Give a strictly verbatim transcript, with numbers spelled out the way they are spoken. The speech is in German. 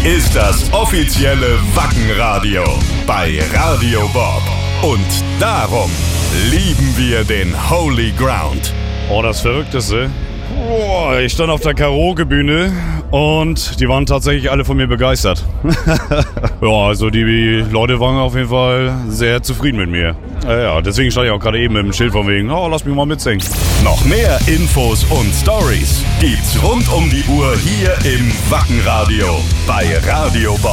ist das offizielle Wackenradio bei Radio Bob. Und darum lieben wir den Holy Ground. Oh, das Verrückteste. Boah, ich stand auf der Karaoke-Bühne und die waren tatsächlich alle von mir begeistert. Ja, also die Leute waren auf jeden Fall sehr zufrieden mit mir. Ja, ja, deswegen stand ich auch gerade eben mit dem Schild von wegen, oh, lass mich mal mitsingen. Noch mehr Infos und Stories gibt's rund um die Uhr hier im Wackenradio bei Radio Bob.